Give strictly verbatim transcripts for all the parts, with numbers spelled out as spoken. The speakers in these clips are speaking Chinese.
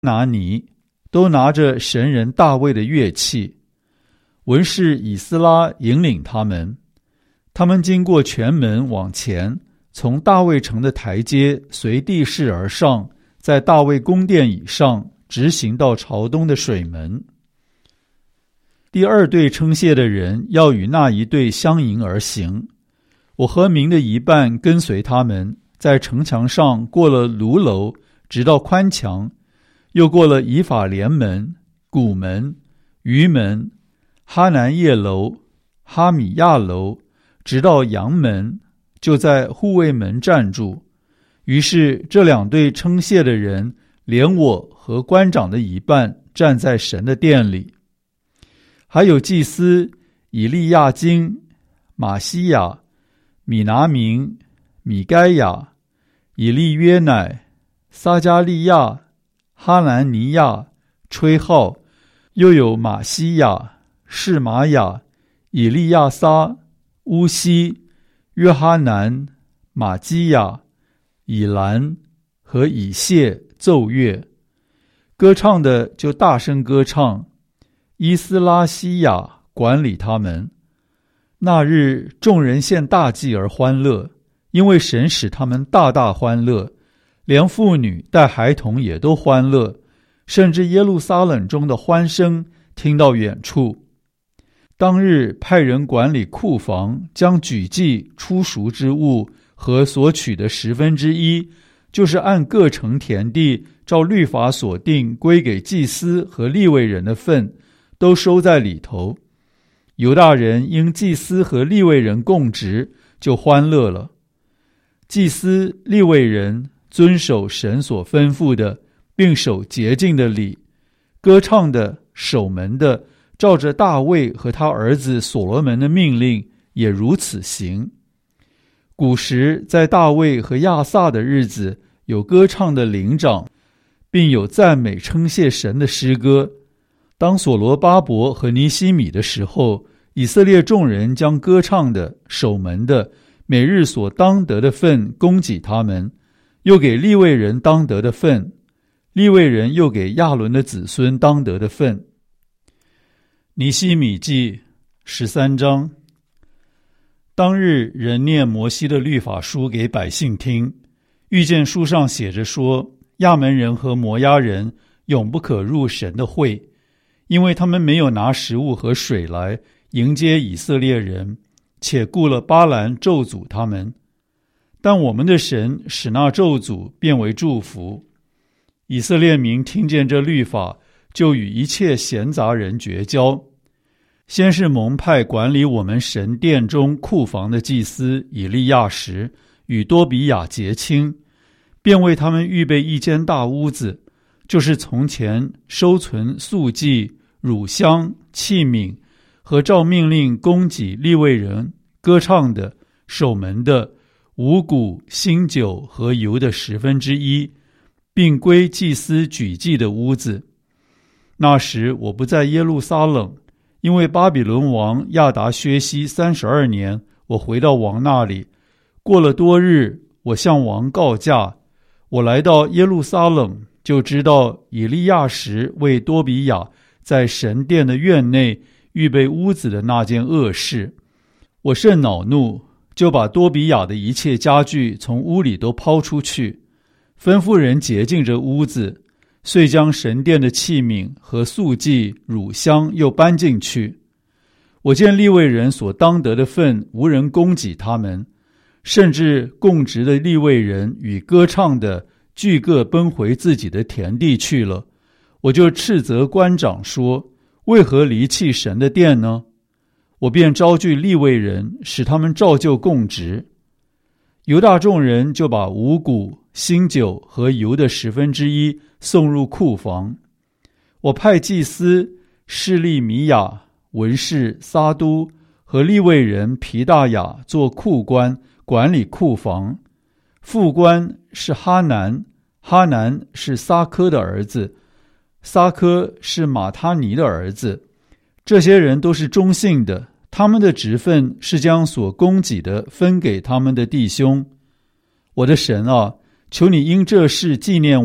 拿尼都拿着神人大卫的乐器，文士以斯拉引领他们。他们经过全门往前，从大卫城的台阶随地势而上，在大卫宫殿以上直行到朝东的水门。第二队称谢的人要与那一队相迎而行，我和民的一半跟随他们，在城墙上过了卢楼，直到宽墙，又过了以法莲门、古门、鱼门、哈南叶楼、哈米亚楼，直到阳门，就在护卫门站住。于是这两队称谢的人，连我和官长的一半站在神的殿里。还有祭司以利亚金、马西亚、米拿明、米该亚、以利约乃、撒加利亚、哈南尼亚吹号，又有马西亚、示玛雅、以利亚撒、乌西、约哈南、马基亚、以兰和以谢奏乐。歌唱的就大声歌唱，伊斯拉西亚管理他们。那日众人献大祭而欢乐，因为神使他们大大欢乐，连妇女带孩童也都欢乐，甚至耶路撒冷中的欢声听到远处。当日派人管理库房，将举祭出赎之物和所取的十分之一，就是按各城田地照律法所定归给祭司和利未人的份，都收在里头。犹大人因祭司和利未人供职，就欢乐了。祭司、利未人遵守神所吩咐的，并守洁净的礼，歌唱的、守门的，照着大卫和他儿子所罗门的命令，也如此行。古时在大卫和亚萨的日子，有歌唱的灵长，并有赞美称谢神的诗歌。当所罗巴伯和尼西米的时候，以色列众人将歌唱的、守门的每日所当得的份供给他们，又给利未人当得的份，利未人又给亚伦的子孙当得的份。尼西米记十三章。当日人念摩西的律法书给百姓听，遇见书上写着说，亚门人和摩押人永不可入神的会，因为他们没有拿食物和水来迎接以色列人，且雇了巴兰咒诅他们。但我们的神使那咒诅变为祝福。以色列民听见这律法，就与一切闲杂人绝交。先是蒙派管理我们神殿中库房的祭司以利亚实与多比亚结亲，便为他们预备一间大屋子，就是从前收存素祭、乳香、器皿和照命令供给利未人、歌唱的、守门的、五谷、新酒和油的十分之一，并归祭司举祭的屋子。那时我不在耶路撒冷，因为巴比伦王亚达薛西三十二年，我回到王那里。过了多日，我向王告假。我来到耶路撒冷，就知道以利亚实为多比亚在神殿的院内预备屋子的那件恶事。我甚恼怒，就把多比亚的一切家具从屋里都抛出去，吩咐人洁净这屋子，遂将神殿的器皿和素祭、乳香又搬进去。我见利未人所当得的份无人供给他们，甚至供职的利未人与歌唱的俱各奔回自己的田地去了。我就斥责官长说，为何离弃神的殿呢？我便招聚利未人，使他们照旧供职。犹大众人就把五谷、新酒和油的十分之一送入库房。我派祭司示利米亚、文士撒都和利未人皮大雅做库官，管理库房。副官是哈南，哈南是撒科的儿子，撒科是马他尼的儿子。这些人都是忠信的，他们的职分是将所供给的分给他们的弟兄。我的神啊，求你因这事纪念我，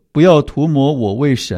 不要涂抹我为神